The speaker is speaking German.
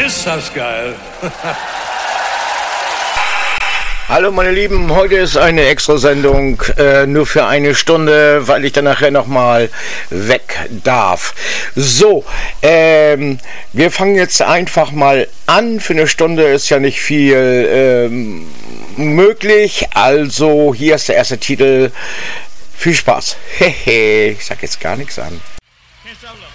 Ist das geil. Hallo meine Lieben, heute ist eine Extrasendung nur für eine Stunde, weil ich dann nachher nochmal weg darf. So, wir fangen jetzt einfach mal an. Für eine Stunde ist ja nicht viel möglich, also hier ist der erste Titel. Viel Spaß. Hehe, ich sag jetzt gar nichts an. Can't stop love.